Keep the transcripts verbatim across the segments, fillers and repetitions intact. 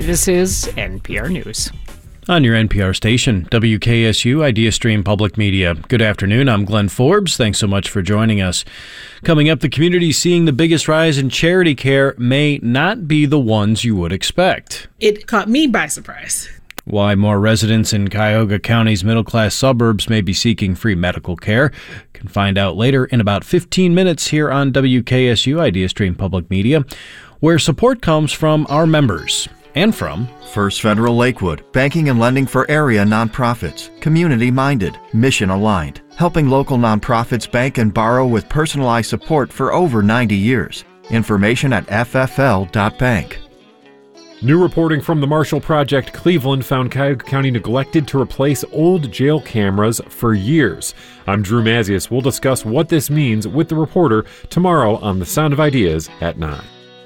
This is N P R News. On your N P R station, W K S U IdeaStream Public Media. Good afternoon, I'm Glenn Forbes. Thanks so much for joining us. Coming up, the community seeing the biggest rise in charity care may not be the ones you would expect. It caught me by surprise. Why more residents in Cuyahoga County's middle-class suburbs may be seeking free medical care. You can find out later in about fifteen minutes here on W K S U IdeaStream Public Media, where support comes from our members. And from First Federal Lakewood, banking and lending for area nonprofits, community-minded, mission-aligned, helping local nonprofits bank and borrow with personalized support for over ninety years. Information at f f l dot bank. New reporting from the Marshall Project Cleveland found Cuyahoga County neglected to replace old jail cameras for years. I'm Drew Mazius. We'll discuss what this means with the reporter tomorrow on The Sound of Ideas at nine.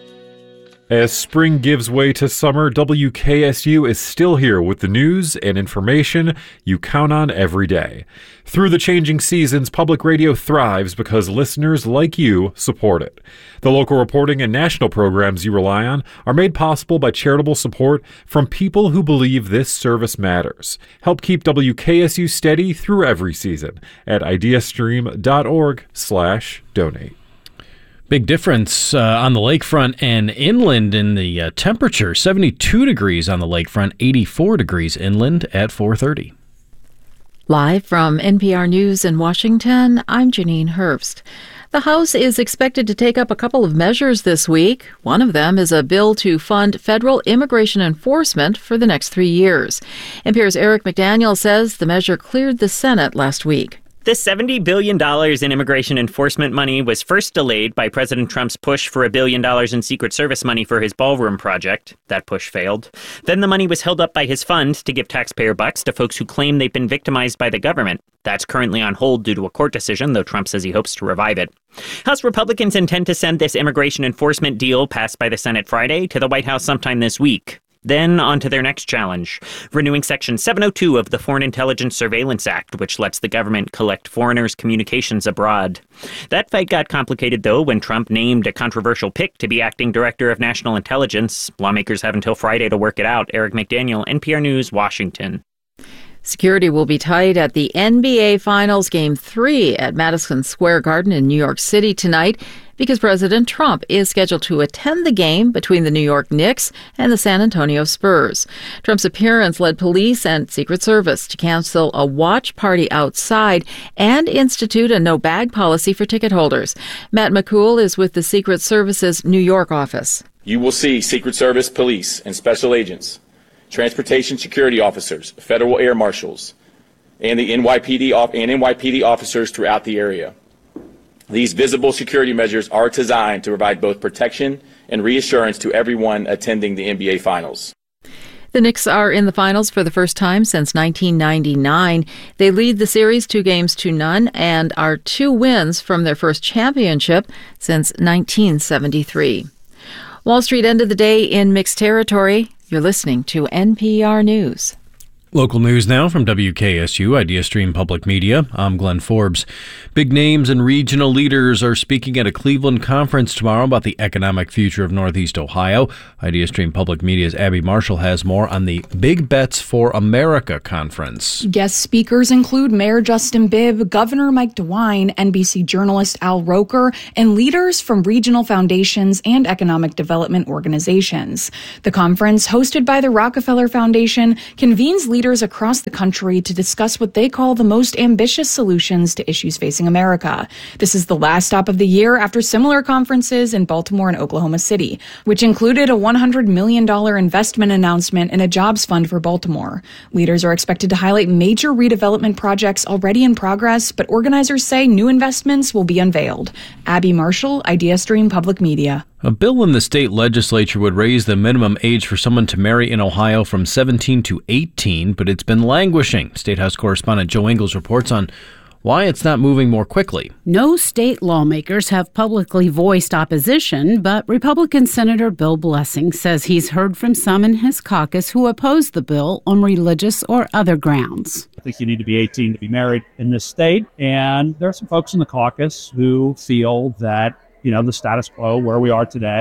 As spring gives way to summer, W K S U is still here with the news and information you count on every day. Through the changing seasons, public radio thrives because listeners like you support it. The local reporting and national programs you rely on are made possible by charitable support from people who believe this service matters. Help keep W K S U steady through every season at ideastream.org slash donate. Big difference uh, on the lakefront and inland in the uh, temperature. seventy-two degrees on the lakefront, eighty-four degrees inland at four thirty. Live from N P R News in Washington, I'm Janine Herbst. The House is expected to take up a couple of measures this week. One of them is a bill to fund federal immigration enforcement for the next three years. N P R's Eric McDaniel says the measure cleared the Senate last week. This seventy billion dollars in immigration enforcement money was first delayed by President Trump's push for a billion dollars in Secret Service money for his ballroom project. That push failed. Then the money was held up by his fund to give taxpayer bucks to folks who claim they've been victimized by the government. That's currently on hold due to a court decision, though Trump says he hopes to revive it. House Republicans intend to send this immigration enforcement deal passed by the Senate Friday to the White House sometime this week. Then on to their next challenge, renewing Section seven oh two of the Foreign Intelligence Surveillance Act, which lets the government collect foreigners' communications abroad. That fight got complicated, though, when Trump named a controversial pick to be acting director of national intelligence. Lawmakers have until Friday to work it out. Eric McDaniel, N P R News, Washington. Security will be tight at the N B A Finals Game three at Madison Square Garden in New York City tonight because President Trump is scheduled to attend the game between the New York Knicks and the San Antonio Spurs. Trump's appearance led police and Secret Service to cancel a watch party outside and institute a no-bag policy for ticket holders. Matt McCool is with the Secret Service's New York office. You will see Secret Service police and special agents, transportation security officers, federal air marshals, and the N Y P D and N Y P D officers throughout the area. These visible security measures are designed to provide both protection and reassurance to everyone attending the N B A Finals. The Knicks are in the finals for the first time since nineteen ninety-nine. They lead the series two games to none and are two wins from their first championship since nineteen seventy-three. Wall Street ended the day in mixed territory. You're listening to N P R News. Local news now from W K S U IdeaStream Public Media. I'm Glenn Forbes. Big names and regional leaders are speaking at a Cleveland conference tomorrow about the economic future of Northeast Ohio. IdeaStream Public Media's Abby Marshall has more on the Big Bets for America conference. Guest speakers include Mayor Justin Bibb, Governor Mike DeWine, N B C journalist Al Roker, and leaders from regional foundations and economic development organizations. The conference, hosted by the Rockefeller Foundation, convenes leaders Leaders across the country to discuss what they call the most ambitious solutions to issues facing America. This is the last stop of the year after similar conferences in Baltimore and Oklahoma City, which included a one hundred million dollars investment announcement and a jobs fund for Baltimore. Leaders are expected to highlight major redevelopment projects already in progress, but organizers say new investments will be unveiled. Abby Marshall, IdeaStream Public Media. A bill in the state legislature would raise the minimum age for someone to marry in Ohio from seventeen to eighteen, but it's been languishing. State House correspondent Joe Ingles reports on why it's not moving more quickly. No state lawmakers have publicly voiced opposition, but Republican Senator Bill Blessing says he's heard from some in his caucus who oppose the bill on religious or other grounds. I think you need to be eighteen to be married in this state, and there are some folks in the caucus who feel that, you know, the status quo where we are today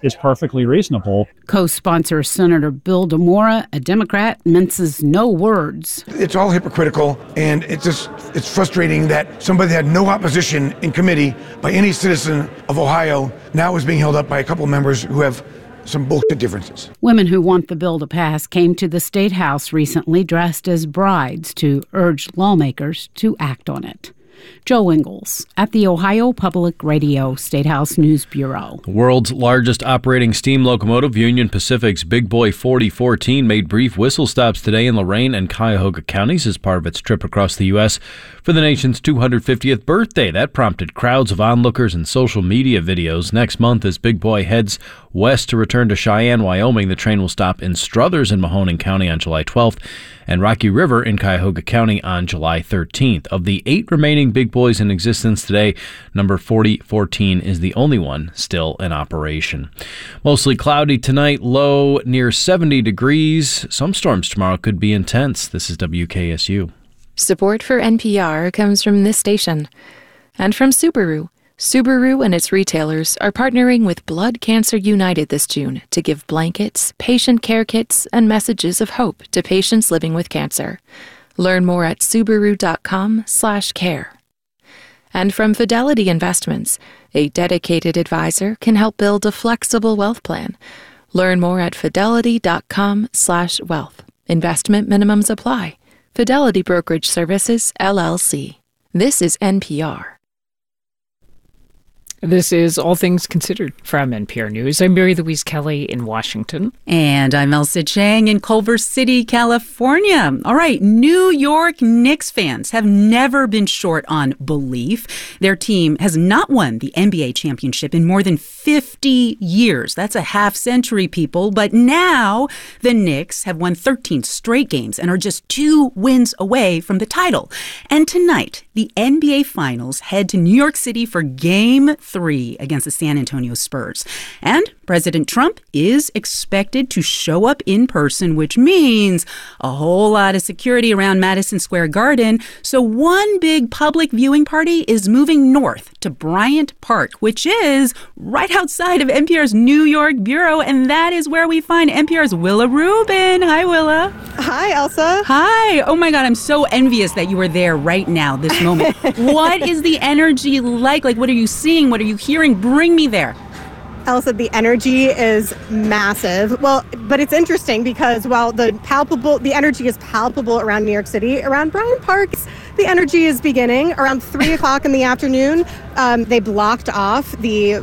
is perfectly reasonable. Co-sponsor Senator Bill DeMora, a Democrat, minces no words. It's all hypocritical, and it's just it's frustrating that somebody that had no opposition in committee by any citizen of Ohio now is being held up by a couple of members who have some bullshit differences. Women who want the bill to pass came to the State House recently dressed as brides to urge lawmakers to act on it. Joe Ingles at the Ohio Public Radio State House News Bureau. The world's largest operating steam locomotive, Union Pacific's Big Boy forty fourteen, made brief whistle stops today in Lorain and Cuyahoga counties as part of its trip across the U S for the nation's two hundred fiftieth birthday. That prompted crowds of onlookers and social media videos. Next month, as Big Boy heads west to return to Cheyenne, Wyoming, the train will stop in Struthers in Mahoning County on July twelfth and Rocky River in Cuyahoga County on July thirteenth. Of the eight remaining Big Boys in existence today, number forty fourteen is the only one still in operation. Mostly cloudy tonight, low near seventy degrees. Some storms tomorrow could be intense. This is W K S U. Support for N P R comes from this station and from Subaru. Subaru and its retailers are partnering with Blood Cancer United this June to give blankets, patient care kits, and messages of hope to patients living with cancer. Learn more at Subaru.com slash care. And from Fidelity Investments, a dedicated advisor can help build a flexible wealth plan. Learn more at Fidelity.com slash wealth. Investment minimums apply. Fidelity Brokerage Services, L L C. This is N P R. This is All Things Considered from N P R News. I'm Mary Louise Kelly in Washington. And I'm Elsa Chang in Culver City, California. All right, New York Knicks fans have never been short on belief. Their team has not won the N B A championship in more than fifty years. That's a half century, people. But now the Knicks have won thirteen straight games and are just two wins away from the title. And tonight, the N B A Finals head to New York City for Game three against the San Antonio Spurs. And President Trump is expected to show up in person, which means a whole lot of security around Madison Square Garden. So one big public viewing party is moving north to Bryant Park, which is right outside of N P R's New York bureau. And that is where we find N P R's Willa Rubin. Hi, Willa. Hi, Elsa. Hi. Oh, my God. I'm so envious that you are there right now, this moment. What is the energy like? Like, what are you seeing? What are you hearing? Bring me there. Elsa, the energy is massive. Well, but it's interesting because while the palpable, the energy is palpable around New York City, around Bryant Park, the energy is beginning. Around three o'clock in the afternoon, um, they blocked off the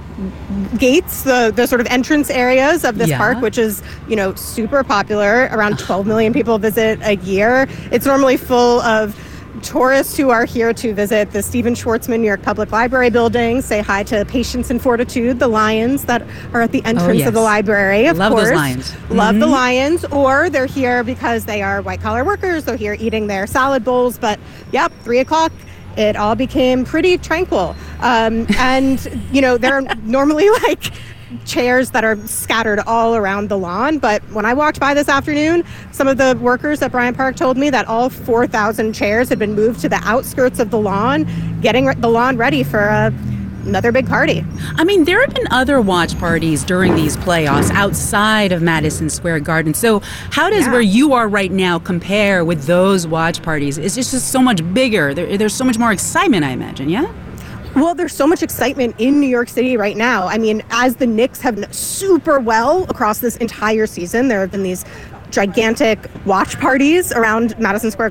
gates, the, the sort of entrance areas of this yeah. park, which is, you know, super popular. Around twelve million people visit a year. It's normally full of tourists who are here to visit the Stephen Schwarzman New York Public Library building, say hi to Patience and Fortitude, the lions that are at the entrance oh, yes. of the library, of Love course. those lions. Love mm-hmm. the lions. Or they're here because they are white-collar workers. They're here eating their salad bowls. But, yep, three o'clock, it all became pretty tranquil. Um, and, you know, there are normally, like, chairs that are scattered all around the lawn. But when I walked by this afternoon, some of the workers at Bryant Park told me that all four thousand chairs had been moved to the outskirts of the lawn, getting the lawn ready for a another big party. I mean, there have been other watch parties during these playoffs outside of Madison Square Garden. So how does yeah. where you are right now compare with those watch parties? It's just, just so much bigger. There, there's so much more excitement, I imagine, yeah? Well, there's so much excitement in New York City right now. I mean, as the Knicks have done super well across this entire season, there have been these gigantic watch parties around Madison Square